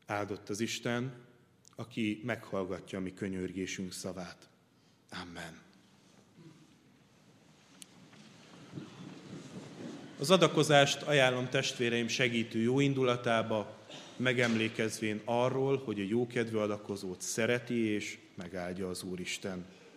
Áldott az Isten, aki meghallgatja a mi könyörgésünk szavát. Amen. Az adakozást ajánlom testvéreim segítő jóindulatába, megemlékezvén arról, hogy a jókedvű adakozót szereti és megáldja az Úristen.